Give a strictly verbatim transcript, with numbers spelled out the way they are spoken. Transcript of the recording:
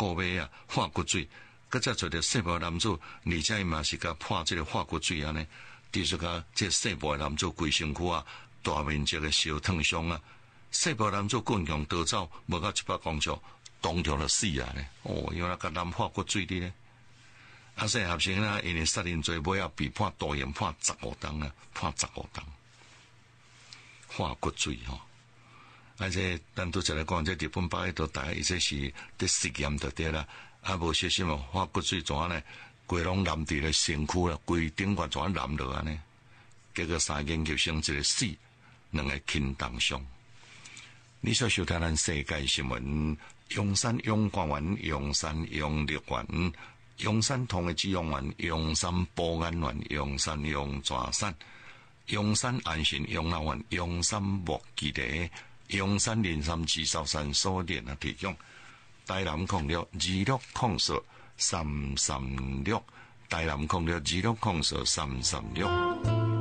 固尾啊化骨水，佮再找着细胞男子，而且伊嘛是甲破这个化骨水安尼，伫说甲这细胞男子规身躯啊大面积的烧烫伤啊，细胞男子棍强逃走，无到一百公尺，当场就死啊呢。哦，原来甲男化骨水的呢。啊，说合成啦，因为杀人罪尾啊被判多刑判十五档啊，判十五档。化骨水吼，而且咱拄则来讲，这日本八一都大概伊这是伫实验就对啦，啊无小心哦，化骨水怎呢？规拢淋伫咧身躯啦，规顶块怎淋落安尼？结果三研究生一个死，两个轻重伤。你所收听咱世界新闻，阳山阳光园、阳山阳绿园、阳山同的止阳园、阳山保安园、阳山阳泉山。阳山安信养老院、阳山木基地、阳山林山至少山所连啊提供，台南控六二六控数三三六，台南控六二六控数三三六。